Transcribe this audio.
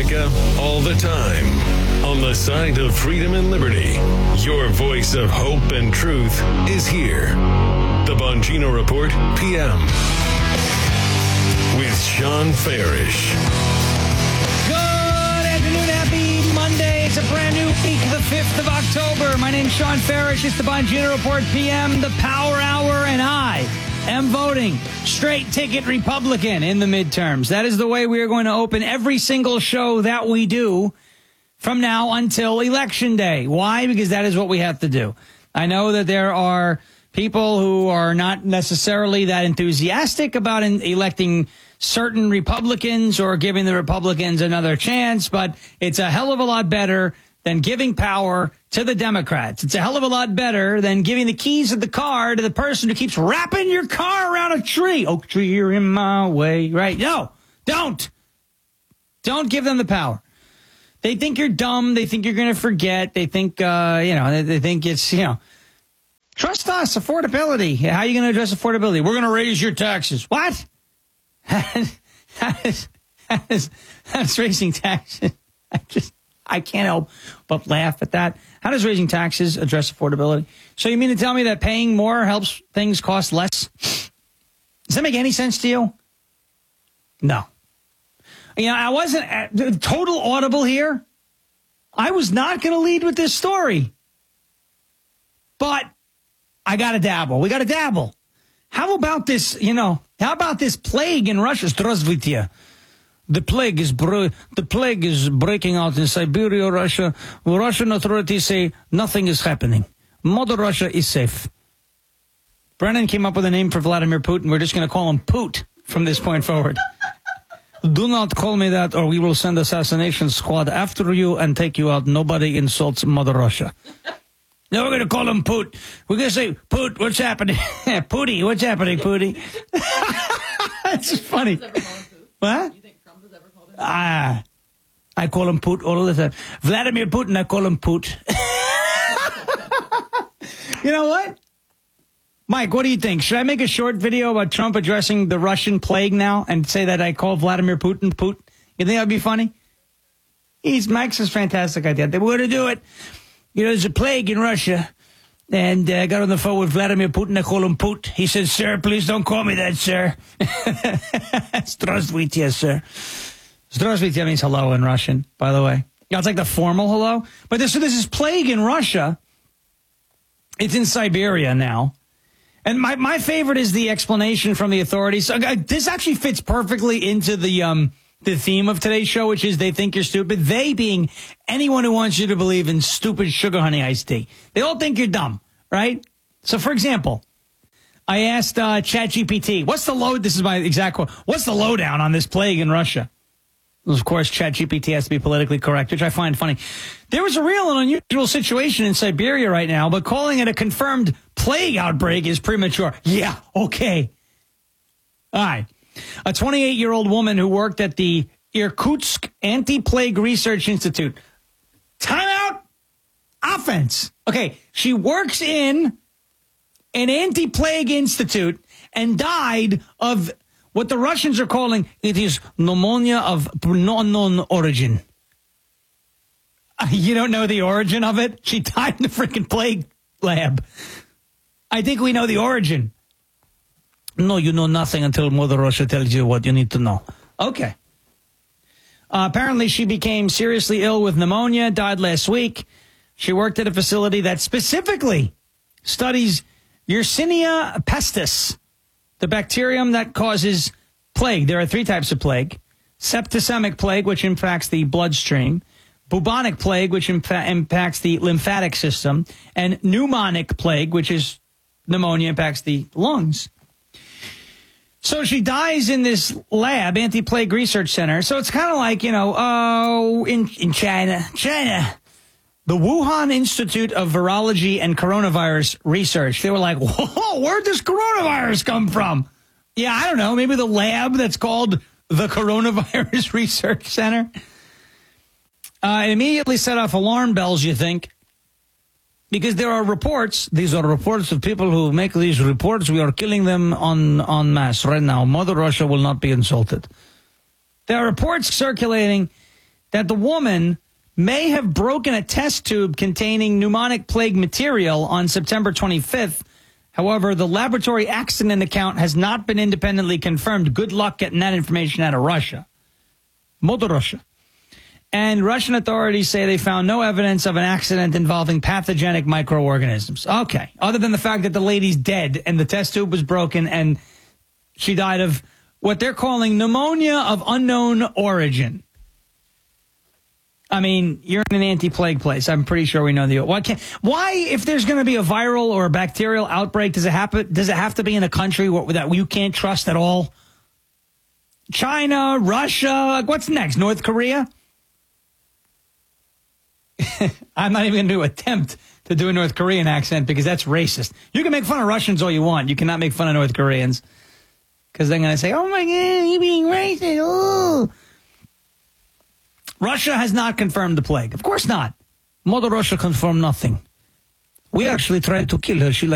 America all the time. On the side of freedom and liberty, your voice of hope and truth is here. The Bongino Report, PM. With Sean Farish. Good afternoon. Happy Monday. It's a brand new week, the 5th of October. My name's Sean Farish. It's the Bongino Report, PM, the Power Hour, and I am voting straight ticket Republican in the midterms. That is the way we are going to open every single show that we do from now until Election Day. Why? Because that is what we have to do. I know that there are people who are not necessarily that enthusiastic about electing certain Republicans or giving the Republicans another chance, but it's a hell of a lot better than giving power to the Democrats. It's a hell of a lot better than giving the keys of the car to the person who keeps wrapping your car around a tree. Oak tree, you're in my way, right? No, don't. Don't give them the power. They think you're dumb. They think you're going to forget. They think, they think it's, trust us, affordability. How are you going to address affordability? We're going to raise your taxes. What? That's raising taxes. I can't help but laugh at that. How does raising taxes address affordability? So you mean to tell me that paying more helps things cost less? Does that make any sense to you? No. I wasn't total audible here. I was not going to lead with this story. But I got to dabble. We got to dabble. How about this, how about this plague in Russia? Здравствуйте. The plague is breaking out in Siberia, Russia. Russian authorities say nothing is happening. Mother Russia is safe. Brennan came up with a name for Vladimir Putin. We're just going to call him Poot from this point forward. Do not call me that, or we will send assassination squad after you and take you out. Nobody insults Mother Russia. Now we're going to call him Poot. We're going to say, Poot, what's happening? Pooty, what's happening, Pooty? That's funny. What? You think Trump has ever called him? I call him Poot all the time. Vladimir Putin, I call him Poot. You know what? Mike, what do you think? Should I make a short video about Trump addressing the Russian plague now and say that I call Vladimir Putin Poot? You think that would be funny? Mike's a fantastic idea. We're going to do it. There's a plague in Russia. And I got on the phone with Vladimir Putin. I call him Poot. He said, sir, please don't call me that, sir. Здравствуйте, sir. Здравствуйте means hello in Russian, by the way. It's like the formal hello. But this is plague in Russia. It's in Siberia now. And my favorite is the explanation from the authorities. This actually fits perfectly into the theme of today's show, which is they think you're stupid. They being anyone who wants you to believe in stupid sugar honey iced tea. They all think you're dumb, right? So, for example, I asked ChatGPT, what's the load? This is my exact quote. What's the lowdown on this plague in Russia? Of course, ChatGPT has to be politically correct, which I find funny. There was a real and unusual situation in Siberia right now, but calling it a confirmed plague outbreak is premature. Yeah, okay. All right. A 28-year-old woman who worked at the Irkutsk Anti-Plague Research Institute. Timeout. Offense. Okay, she works in an anti-plague institute and died of what the Russians are calling, it is pneumonia of unknown origin. You don't know the origin of it? She died in the freaking plague lab. I think we know the origin. No, you know nothing until Mother Russia tells you what you need to know. Okay. Apparently, she became seriously ill with pneumonia, died last week. She worked at a facility that specifically studies Yersinia pestis, the bacterium that causes plague. There are three types of plague. Septicemic plague, which impacts the bloodstream. Bubonic plague, which impacts the lymphatic system. And pneumonic plague, which is pneumonia, impacts the lungs. So she dies in this lab, Anti-Plague Research Center. So it's kind of like, in China, the Wuhan Institute of Virology and Coronavirus Research. They were like, whoa, where'd this coronavirus come from? Yeah, I don't know. Maybe the lab that's called the Coronavirus Research Center. It immediately set off alarm bells, you think. Because there are reports, these are reports of people who make these reports. We are killing them en masse right now. Mother Russia will not be insulted. There are reports circulating that the woman may have broken a test tube containing pneumonic plague material on September 25th. However, the laboratory accident account has not been independently confirmed. Good luck getting that information out of Russia. Mother Russia. And Russian authorities say they found no evidence of an accident involving pathogenic microorganisms. Okay. Other than the fact that the lady's dead and the test tube was broken and she died of what they're calling pneumonia of unknown origin. I mean, you're in an anti-plague place. I'm pretty sure we know the... Why, if there's going to be a viral or a bacterial outbreak, does it have to be in a country that you can't trust at all? China, Russia, what's next? North Korea? I'm not even going to attempt to do a North Korean accent because that's racist. You can make fun of Russians all you want. You cannot make fun of North Koreans because they're going to say, oh my God, you're being racist. Oh. Russia has not confirmed the plague. Of course not. Mother Russia confirmed nothing. We actually tried to kill her. She